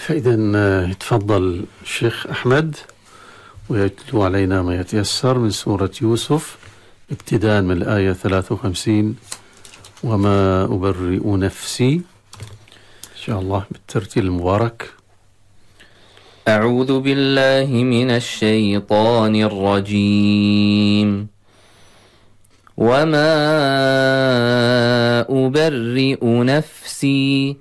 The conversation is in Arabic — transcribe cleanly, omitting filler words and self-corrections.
فإذا يتفضل الشيخ أحمد ويتلو علينا ما يتيسر من سورة يوسف ابتداء من الآية 53 وما أبرئ نفسي إن شاء الله بالترتيل المبارك. أعوذ بالله من الشيطان الرجيم. وما أبرئ نفسي